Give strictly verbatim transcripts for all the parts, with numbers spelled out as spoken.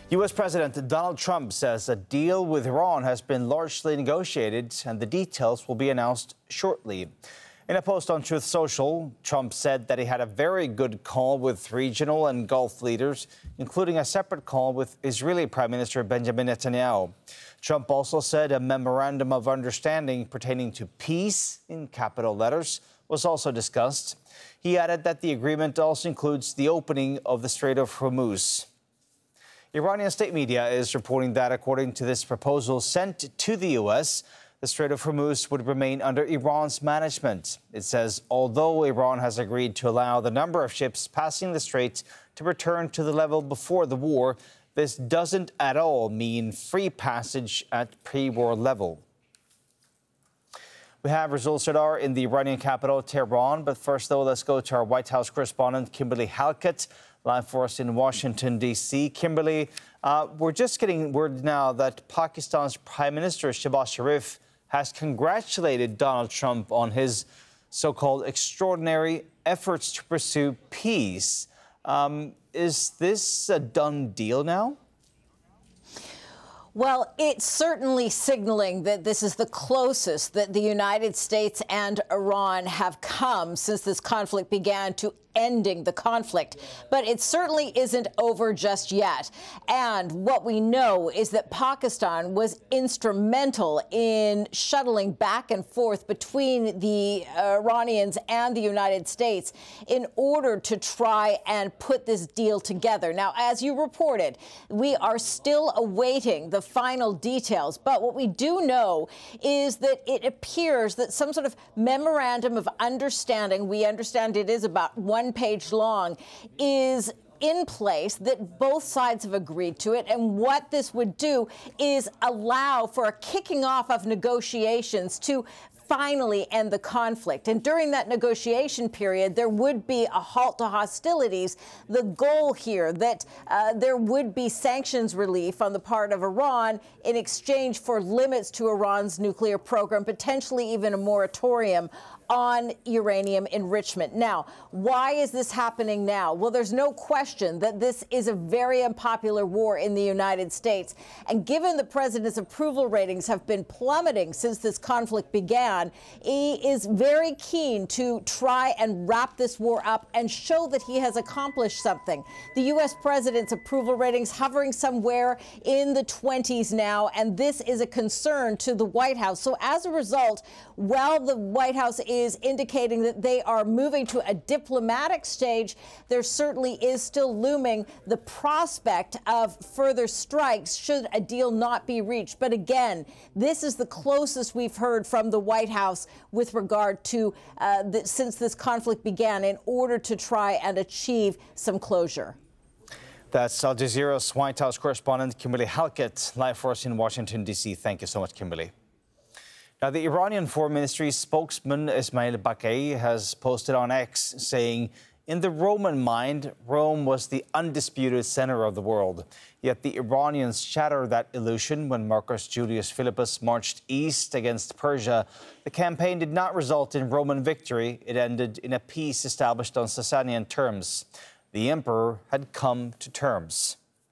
U S President Donald Trump says a deal with Iran has been largely negotiated and the details will be announced shortly. In a post on Truth Social, Trump said that he had a very good call with regional and Gulf leaders, including a separate call with Israeli Prime Minister Benjamin Netanyahu. Trump also said a memorandum of understanding pertaining to peace, in capital letters, was also discussed. He added that the agreement also includes the opening of the Strait of Hormuz. Iranian state media is reporting that, according to this proposal sent to the U S, the Strait of Hormuz would remain under Iran's management. It says, although Iran has agreed to allow the number of ships passing the strait to return to the level before the war, this doesn't at all mean free passage at pre-war level. We have Rasul Sardar in the Iranian capital, Tehran. But first, though, let's go to our White House correspondent, Kimberly Halkett, live for us in Washington, D C Kimberly, uh, we're just getting word now that Pakistan's Prime Minister Shehbaz Sharif has congratulated Donald Trump on his so-called extraordinary efforts to pursue peace. Um, is this a done deal now? Well, it's certainly signaling that this is the closest that the United States and Iran have come since this conflict began to ending the conflict. But it certainly isn't over just yet. And what we know is that Pakistan was instrumental in shuttling back and forth between the Iranians and the United States in order to try and put this deal together. Now, as you reported, we are still awaiting the final details. But what we do know is that it appears that some sort of memorandum of understanding, we understand it is about one page long, is in place, that both sides have agreed to it. And what this would do is allow for a kicking off of negotiations to finally end the conflict. And during that negotiation period, there would be a halt to hostilities. The goal here that uh, there would be sanctions relief on the part of Iran in exchange for limits to Iran's nuclear program, potentially even a moratorium on uranium enrichment. Now, why is this happening now? Well, there's no question that this is a very unpopular war in the United States. And given the president's approval ratings have been plummeting since this conflict began, he is very keen to try and wrap this war up and show that he has accomplished something. The U S president's approval ratings hovering somewhere in the twenties now, and this is a concern to the White House. So as a result, while the White House is is indicating that they are moving to a diplomatic stage, there certainly is still looming the prospect of further strikes should a deal not be reached. But again, this is the closest we've heard from the White House with regard to uh, the, since this conflict began, in order to try and achieve some closure. That's Al Jazeera's White House correspondent Kimberly Halkett, live for us in Washington, D C Thank you so much, Kimberly. Now, the Iranian Foreign Ministry spokesman Ismail Baqai has posted on X saying, in the Roman mind, Rome was the undisputed center of the world. Yet the Iranians shattered that illusion when Marcus Julius Philippus marched east against Persia. The campaign did not result in Roman victory. It ended in a peace established on Sasanian terms. The emperor had come to terms.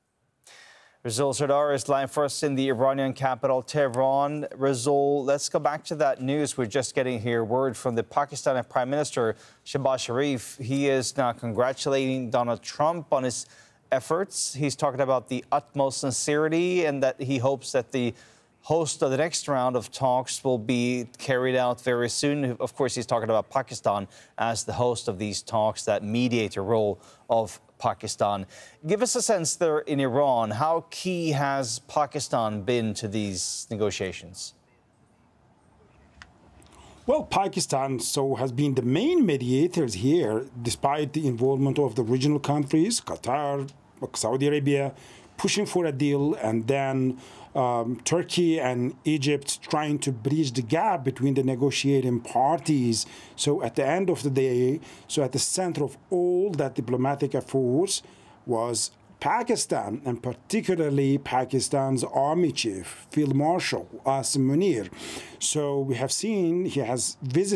Rasul Sardar is live for us in the Iranian capital, Tehran. Rasul, let's go back to that news we're just getting here. Word from the Pakistani Prime Minister, Shehbaz Sharif. He is now congratulating Donald Trump on his efforts. He's talking about the utmost sincerity and that he hopes that the host of the next round of talks will be carried out very soon. Of course, he's talking about Pakistan as the host of these talks, that mediator role of Pakistan. Give us a sense there in Iran. How key has Pakistan been to these negotiations? Well, Pakistan so has been the main mediators here, despite the involvement of the regional countries, Qatar, Saudi Arabia, pushing for a deal, and then um, Turkey and Egypt trying to bridge the gap between the negotiating parties. So at the end of the day, so at the center of all that diplomatic efforts was Pakistan, and particularly Pakistan's army chief, Field Marshal Asim Munir. So we have seen he has visited